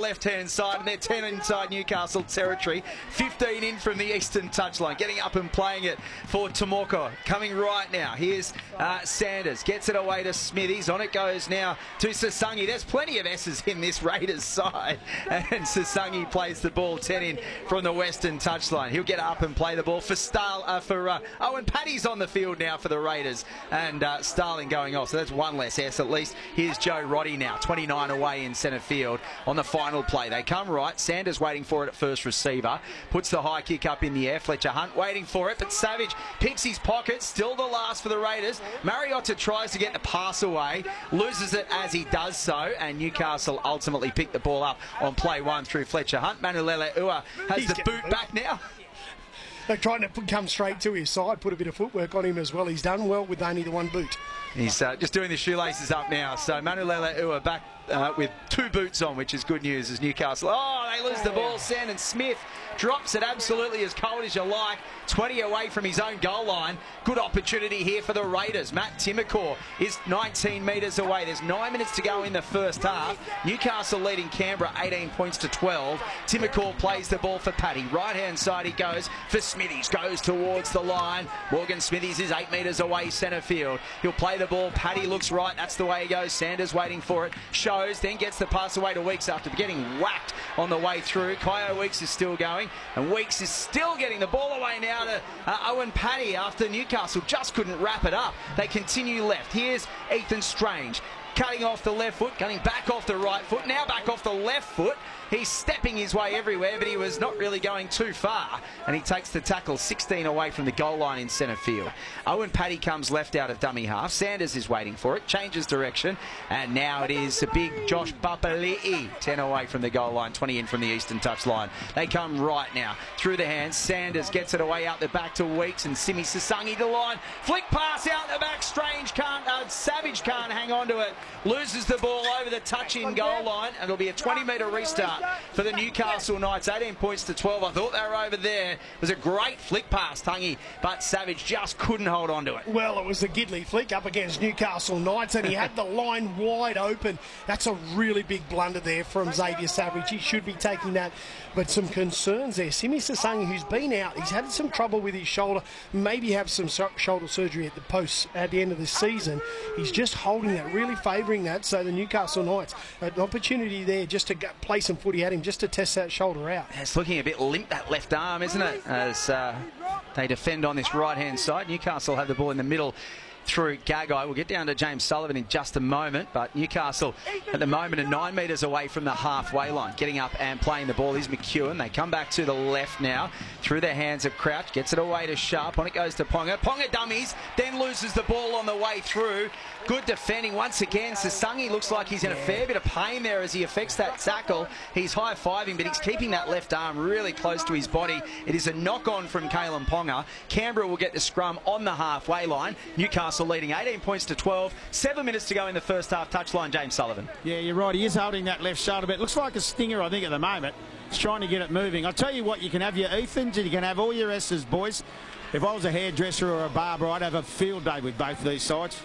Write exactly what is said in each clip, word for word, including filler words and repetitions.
left-hand side, and they're ten inside Newcastle territory. fifteen in from the eastern touchline. Getting up and playing it for Tomoko. Coming right now. Here's uh, Sanders. Gets it away to Smithies. On it goes now to Sasangi. There's plenty of S's in this Raiders side. And Sasangi plays the ball ten in from the western touchline. He'll get up and play the ball for Star, uh, for uh, Owen Paddy's on the field now for the Raiders. And uh, Starling going off. So that's one less S at least. Here's Joe Roddy now. twenty-nine away in centre field on the final play. They come right. Sanders waiting for it at first receiver. Puts the high kick up in the air. Fletcher Hunt waiting for it. But Savage picks his pocket. Still the last for the Raiders. Mariotta tries to get the pass away. Loses it as he does so. And Newcastle ultimately pick the ball up on play one through Fletcher Hunt. Manulele Ua has He's the boot back now. They're trying to come straight to his side, put a bit of footwork on him as well. He's done well with only the one boot. He's uh, just doing the shoelaces up now. So Manulele Ua back uh, with two boots on, which is good news as Newcastle. Oh, they lose the ball. Sandon Smith drops it absolutely as cold as you like. twenty away from his own goal line. Good opportunity here for the Raiders. Matt Timokor is nineteen metres away. There's nine minutes to go in the first half. Newcastle leading Canberra eighteen points to twelve. Timokor plays the ball for Paddy. Right-hand side he goes for Smithies. Goes towards the line. Morgan Smithies is eight metres away centre field. He'll play the ball. Paddy looks right. That's the way he goes. Sanders waiting for it. Shows, then gets the pass away to Weeks after getting whacked on the way through. Kyo Weeks is still going. And Weeks is still getting the ball away now to uh, Owen Paddy after Newcastle just couldn't wrap it up. They continue left. Here's Ethan Strange. Cutting off the left foot, cutting back off the right foot, now back off the left foot. He's stepping his way everywhere, but he was not really going too far. And he takes the tackle sixteen away from the goal line in centre field. Owen Paddy comes left out of dummy half. Sanders is waiting for it, changes direction. And now it is a big Josh Papali'i. ten away from the goal line, twenty in from the eastern touchline. They come right now. Through the hands, Sanders gets it away out the back to Weeks. And Simi Sasangi to line. Flick pass out the back. Strange can't, uh, Savage can't hang on to it. Loses the ball over the touch-in goal line. And it'll be a twenty metre restart for the Newcastle Knights. eighteen points to twelve. I thought they were over there. It was a great flick pass, Tungy, but Savage just couldn't hold on to it. Well, it was a Gidley flick up against Newcastle Knights, and he had the line wide open. That's a really big blunder there from Xavier Savage. He should be taking that, but some concerns there. Simi Sasangi, who's been out, he's had some trouble with his shoulder, maybe have some shoulder surgery at the post at the end of the season. He's just holding that, really favouring that, so the Newcastle Knights, an opportunity there just to play some footy at him, just to test that shoulder out. It's looking a bit limp, that left arm, isn't it? As uh, they defend on this right-hand side. Newcastle have the ball in the middle through Gagai. We'll get down to James Sullivan in just a moment, but Newcastle at the moment are nine metres away from the halfway line. Getting up and playing the ball is McEwen. They come back to the left now. Through their hands of Crouch. Gets it away to Sharp. On it goes to Ponga. Ponga dummies, then loses the ball on the way through. Good defending once again. Sasangi looks like he's in a fair bit of pain there as he affects that tackle. He's high-fiving, but he's keeping that left arm really close to his body. It is a knock-on from Kalen Ponga. Canberra will get the scrum on the halfway line. Newcastle leading eighteen points to twelve. Seven minutes to go in the first half. Touchline, James Sullivan. Yeah, you're right. He is holding that left shoulder, but it looks like a stinger, I think, at the moment. He's trying to get it moving. I'll tell you what, you can have your Ethans and you can have all your S's, boys. If I was a hairdresser or a barber, I'd have a field day with both of these sides.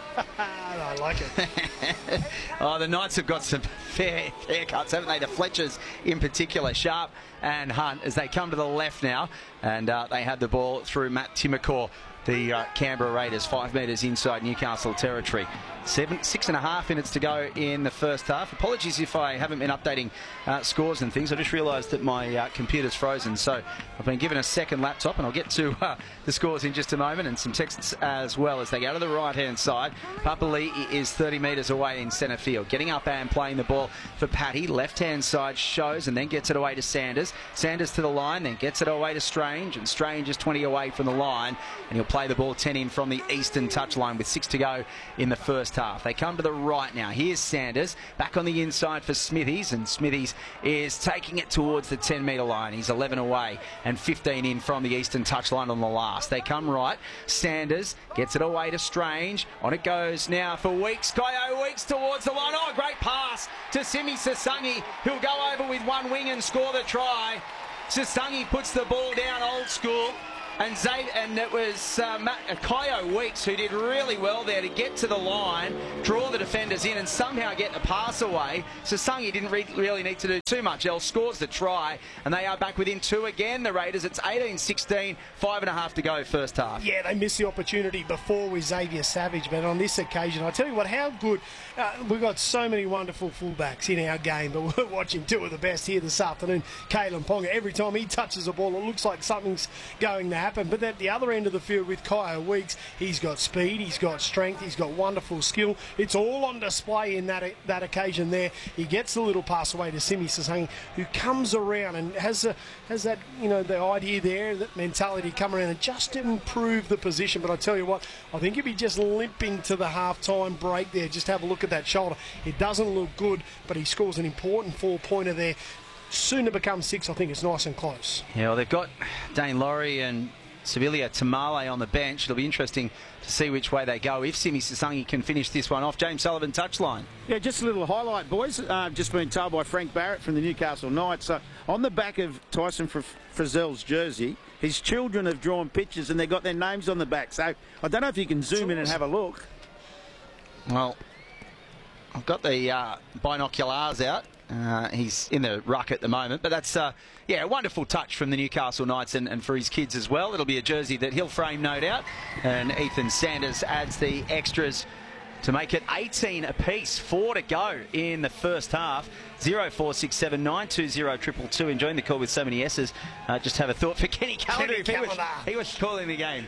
I like it. Oh, the Knights have got some fair haircuts, haven't they? The Fletchers in particular, Sharp and Hunt, as they come to the left now. And uh, they had the ball through Matt Timokor. The uh, Canberra Raiders, five metres inside Newcastle territory. Seven, six and a half minutes to go in the first half. Apologies if I haven't been updating uh, scores and things. I just realised that my uh, computer's frozen, so I've been given a second laptop, and I'll get to uh, the scores in just a moment, and some texts as well as they go to the right-hand side. Papali'i is thirty metres away in centre field. Getting up and playing the ball for Paddy. Left-hand side shows and then gets it away to Sanders. Sanders to the line, then gets it away to Strange, and Strange is twenty away from the line, and he'll play the ball ten in from the eastern touchline with six to go in the first half. They come to the right now. Here's Sanders back on the inside for Smithies, and Smithies is taking it towards the ten metre line. He's eleven away and fifteen in from the eastern touchline on the last. They come right. Sanders gets it away to Strange. On it goes now for Weeks. Kyo Weeks towards the line. Oh, great pass to Simi Sasangi, who'll go over with one wing and score the try. Sasangi puts the ball down old school. And Zay, and it was uh, Matt, uh, Kyo Weeks who did really well there to get to the line, draw the defenders in and somehow get the pass away. So Sasangi didn't re really need to do too much else. Scores the try and they are back within two again, the Raiders. It's eighteen sixteen, five and a half to go first half. Yeah, they missed the opportunity before with Xavier Savage, but on this occasion, I tell you what, how good. Uh, we've got so many wonderful fullbacks in our game, but we're watching two of the best here this afternoon. Kalen Ponga, every time he touches the ball, it looks like something's going to happen. But at the other end of the field with Kyo Weeks, he's got speed, he's got strength, he's got wonderful skill. It's all on display in that that occasion there. He gets the little pass away to Simi Sasangi, who comes around and has a, has that, you know, the idea there, that mentality, come around and just improve the position. But I tell you what, I think if he just limping to the half-time break there, just have a look at that shoulder. It doesn't look good, but he scores an important four-pointer there. Soon to become six, I think it's nice and close. Yeah, well, they've got Dane Laurie and Sevilla Tamale on the bench. It'll be interesting to see which way they go if Simi Sasangi can finish this one off. James Sullivan, touchline. Yeah, just a little highlight, boys. Uh, just been told by Frank Barrett from the Newcastle Knights. Uh, on the back of Tyson Frizzell's jersey, his children have drawn pictures and they've got their names on the back. So I don't know if you can zoom in and have a look. Well, I've got the uh, binoculars out. Uh, he's in the ruck at the moment, but that's uh, yeah, a wonderful touch from the Newcastle Knights and, and for his kids as well. It'll be a jersey that he'll frame, no doubt. And Ethan Sanders adds the extras to make it eighteen apiece. Four to go in the first half. zero four six seven nine two zero triple two. Enjoying the call with so many S's. Uh, just have a thought for Kenny Callender. Kenny he, was, he was calling the game.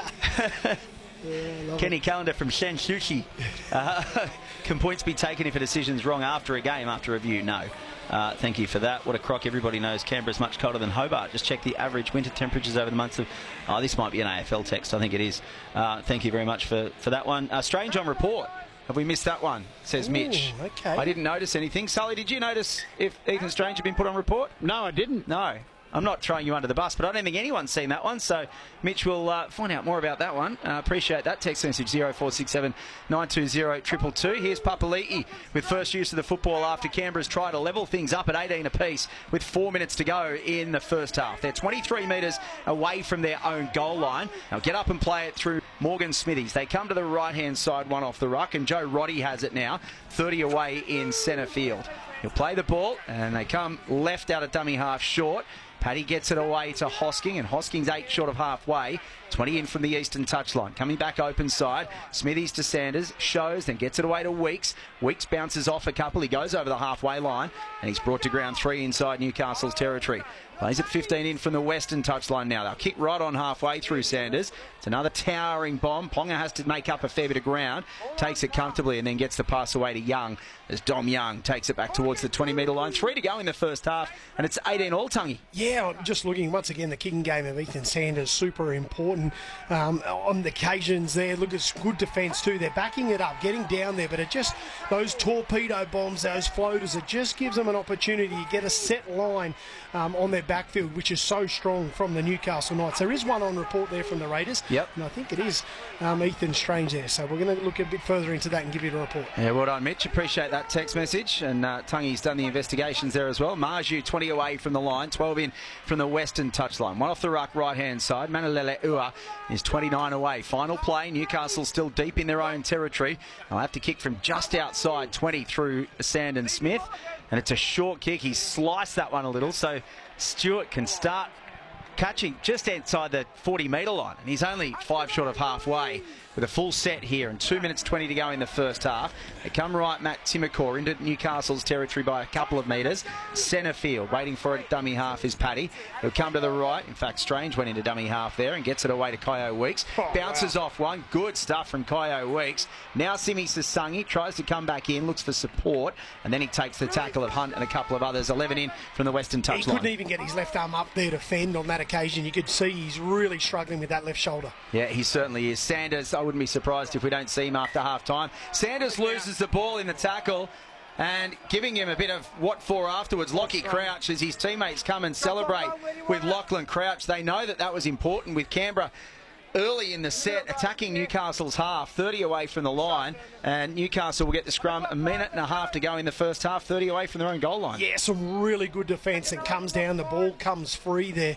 Yeah, Kenny Callender from Shen Sushi. Uh, can points be taken if a decision's wrong after a game, after review? No. Uh, thank you for that. What a crock. Everybody knows Canberra's much colder than Hobart. Just check the average winter temperatures over the months of... Oh, this might be an A F L text. I think it is. Uh, thank you very much for, for that one. Uh, strange on report. Have we missed that one? Says Ooh, Mitch. Okay. I didn't notice anything. Sully, did you notice if Ethan Strange had been put on report? No, I didn't. No. I'm not throwing you under the bus, but I don't think anyone's seen that one. So Mitch will uh, find out more about that one. Uh, appreciate that. Text message zero four six seven nine two zero triple two. Here's Papali'i with first use of the football after Canberra's try to level things up at eighteen apiece with four minutes to go in the first half. They're twenty-three metres away from their own goal line. Now get up and play it through Morgan Smithies. They come to the right-hand side, one off the ruck, and Joe Roddy has it now, thirty away in centre field. He'll play the ball, and they come left out of dummy half short. Paddy gets it away to Hosking, and Hosking's eight short of halfway. twenty in from the eastern touchline. Coming back open side, Smithies to Sanders, shows, then gets it away to Weeks. Weeks bounces off a couple. He goes over the halfway line, and he's brought to ground three inside Newcastle's territory. Plays it fifteen in from the western touchline now. They'll kick right on halfway through Sanders. It's another towering bomb. Ponga has to make up a fair bit of ground. Takes it comfortably and then gets the pass away to Young as Dom Young takes it back towards the twenty metre line. Three to go in the first half, and it's eighteen all, Tungy. Yeah, I'm just looking once again, the kicking game of Ethan Sanders, super important um, on the occasions there. Look, it's good defence too. They're backing it up, getting down there, but it just, those torpedo bombs, those floaters, it just gives them an opportunity to get a set line um, on their backfield, which is so strong from the Newcastle Knights. There is one on report there from the Raiders. Yep. And I think it is um, Ethan Strange there. So we're going to look a bit further into that and give you a report. Yeah, well done, Mitch. Appreciate that text message. And uh, Tungy's done the investigations there as well. Marju, twenty away from the line, twelve in from the western touchline. One off the ruck, right-hand side. Manulele Ua is twenty-nine away. Final play. Newcastle still deep in their own territory. They'll have to kick from just outside twenty through Sandon Smith. And it's a short kick. He sliced that one a little, so Stewart can start catching just outside the forty metre line. And he's only five short of halfway with a full set here and two minutes twenty to go in the first half. They come right, Matt Timokor, into Newcastle's territory by a couple of metres. Centre field, waiting for it, dummy half is Paddy. He'll come to the right. In fact, Strange went into dummy half there and gets it away to Kyo Weeks. Oh, Bounces wow. off one. Good stuff from Kyo Weeks. Now Simi Sasangi tries to come back in, looks for support, and then he takes the tackle of Hunt and a couple of others. eleven in from the western touchline. He couldn't even get his left arm up there to fend on that occasion. You could see he's really struggling with that left shoulder. Yeah, he certainly is. Sanders, I wouldn't be surprised if we don't see him after half-time. Sanders loses the ball in the tackle and giving him a bit of what for afterwards. Lockie Crouch, as his teammates come and celebrate with Lachlan Crouch. They know that that was important with Canberra early in the set, attacking Newcastle's half, thirty away from the line, and Newcastle will get the scrum a minute and a half to go in the first half, thirty away from their own goal line. Yeah, some really good defence, and comes down, the ball comes free there.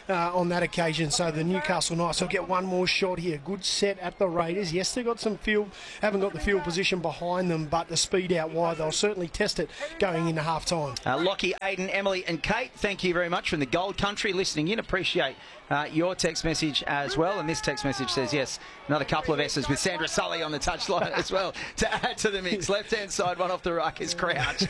uh, on that occasion. So the Newcastle Knights will get one more shot here. Good set at the Raiders. Yes, they've got some field, haven't got the field position behind them, but the speed out wide, they'll certainly test it going into half time. Uh, Lockie, Aidan, Emily and Kate, thank you very much from the Gold Country listening in. Appreciate uh, your text message as well. And this text message says, yes, another couple of S's with Sandra Sully on the touchline as well to add to the mix. Left-hand side, one off the ruck is Crouch.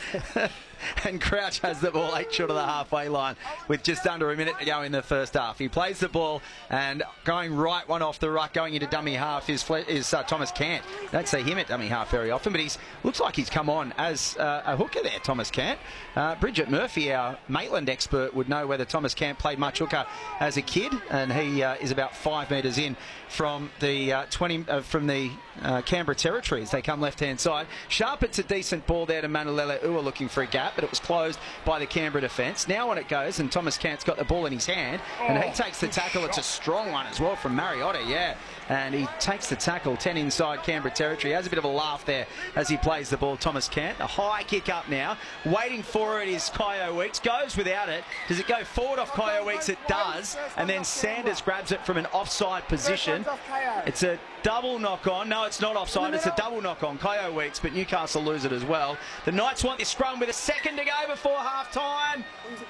And Crouch has the ball eight short of the halfway line with just under a minute to go in the first half. He plays the ball and going right one off the ruck, going into dummy half is, is uh, Thomas Cant. Don't see him at dummy half very often, but he looks like he's come on as uh, a hooker there, Thomas Cant. Uh, Bridget Murphy, our Maitland expert, would know whether Thomas Cant played much hooker as a kid, and he uh, is about five metres in from the uh, twenty uh, from the uh, Canberra territory as they come left-hand side. Sharpet's a decent ball there to Manulele Ua looking for a gap, but it was closed by the Canberra defence. Now on it goes, and Thomas Cant's got the ball in his hand, and he takes the tackle. It's a strong one as well from Mariotta, yeah. And he takes the tackle, ten inside Canberra territory. Has a bit of a laugh there as he plays the ball, Thomas Cant. A high kick up now. Waiting for it is Kyo Weeks. Goes without it. Does it go forward off Kyo Weeks? It does. And then Sanders grabs it from an offside position. It's a double knock-on. No, it's not offside. It's a double knock-on. Kyo Weeks, but Newcastle lose it as well. The Knights want this scrum with a second to go before half-time.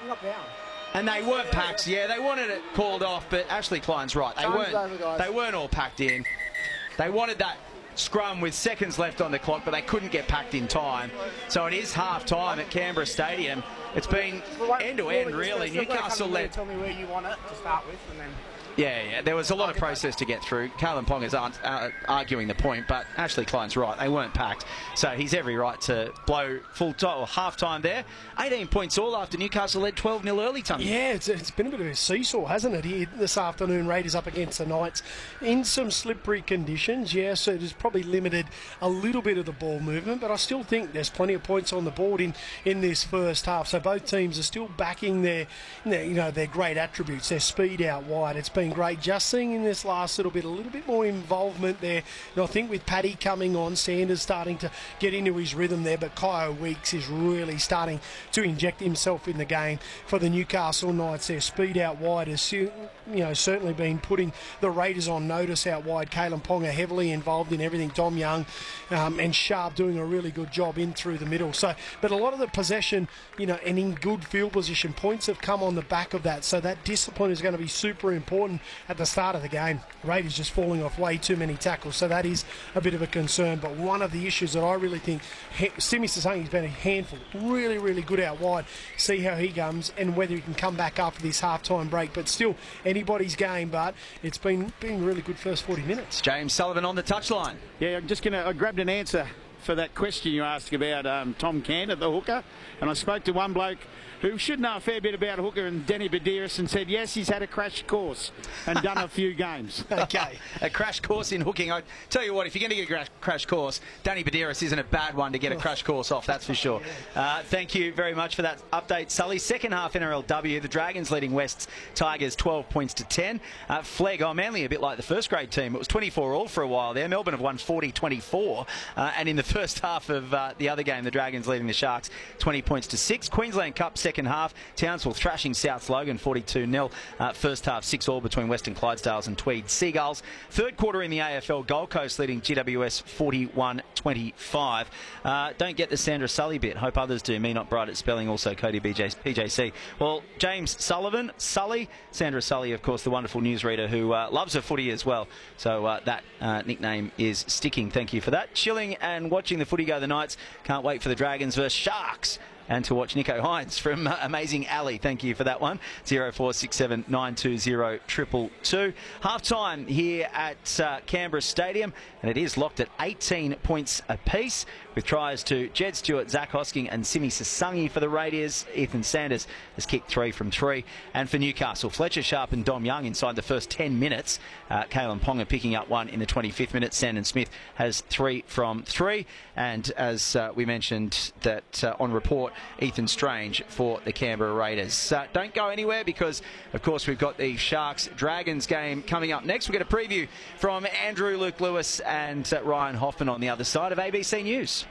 And they weren't packed. Yeah, they wanted it called off, but Ashley Klein's right. They weren't, they weren't all packed in. They wanted that scrum with seconds left on the clock, but they couldn't get packed in time. So it is half-time at Canberra Stadium. It's been end-to-end, really. Newcastle led. Tell me where you want it to start with, and then... Yeah, yeah, there was a lot of process to get through. Kalyn Ponga's aren't uh, arguing the point, but Ashley Klein's right. They weren't packed. So he's every right to blow full time or half time there. eighteen points all after Newcastle led twelve nil early, Tommy. Yeah, it's, it's been a bit of a seesaw, hasn't it, here this afternoon. Raiders up against the Knights in some slippery conditions. Yeah, so it has probably limited a little bit of the ball movement, but I still think there's plenty of points on the board in, in this first half. So both teams are still backing their, their, you know, their great attributes, their speed out wide. It's been great just seeing in this last little bit a little bit more involvement there. And I think with Paddy coming on, Sanders starting to get into his rhythm there, but Kyo Weeks is really starting to inject himself in the game for the Newcastle Knights. Their speed out wide has, you know, certainly been putting the Raiders on notice out wide. Kalyn Ponga heavily involved in everything. Dom Young um, and Sharp doing a really good job in through the middle. So, but a lot of the possession, you know, and in good field position, points have come on the back of that. So that discipline is going to be super important at the start of the game. Raiders just falling off way too many tackles, so that is a bit of a concern. But one of the issues that I really think, Simi Sasangi's been a handful, really, really good out wide. See how he comes and whether he can come back after this half-time break. But still, anybody's game, but it's been been really good first forty minutes. James Sullivan on the touchline. Yeah, I'm just going to, I grabbed an answer for that question you asked about um, Tom Cant at the hooker, and I spoke to one bloke who should know a fair bit about hooker, and Danny Badiris, and said yes, he's had a crash course and done a few games. Okay, a crash course in hooking. I tell you what, if you're going to get a crash course, Danny Badiris isn't a bad one to get a crash course off, that's for sure. Uh, thank you very much for that update, Sully. Second half N R L W, the Dragons leading Wests Tigers twelve points to ten. Uh, Flegg, oh, Manly a bit like the first grade team. It was twenty-four all for a while there. Melbourne have won forty twenty-four. Uh, and in the first half of uh, the other game, the Dragons leading the Sharks twenty points to six. Queensland Cup second half, Townsville thrashing South Logan forty-two nil. Uh, first half six all between Western Clydesdales and Tweed Seagulls. Third quarter in the A F L, Gold Coast leading G W S forty-one twenty-five. Uh, don't get the Sandra Sully bit. Hope others do. Me not bright at spelling. Also Cody B J, P J C. Well, James Sullivan, Sully, Sandra Sully, of course, the wonderful newsreader who uh, loves her footy as well. So uh, that uh, nickname is sticking. Thank you for that. Chilling and watching the footy go the Knights. Can't wait for the Dragons versus Sharks. And to watch Nico Hines from uh, Amazing Alley. Thank you for that one. zero four six seven nine two zero two two two. Half time here at uh, Canberra Stadium, and it is locked at eighteen points apiece, with tries to Jed Stewart, Zach Hosking and Simi Sasangi for the Raiders. Ethan Sanders has kicked three from three. And for Newcastle, Fletcher Sharp and Dom Young inside the first ten minutes. Uh, Kalyn Ponga picking up one in the twenty-fifth minute. Sandon Smith has three from three. And as uh, we mentioned that uh, on report, Ethan Strange for the Canberra Raiders. Uh, don't go anywhere because, of course, we've got the Sharks-Dragons game coming up next. We'll get a preview from Andrew Luke Lewis and uh, Ryan Hoffman on the other side of A B C News.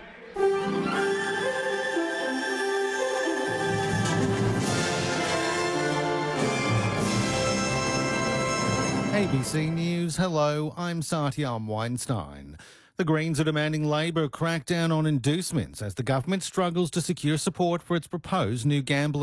A B C News, hello, I'm Satyam Weinstein. The Greens are demanding Labor crack down on inducements as the government struggles to secure support for its proposed new gambling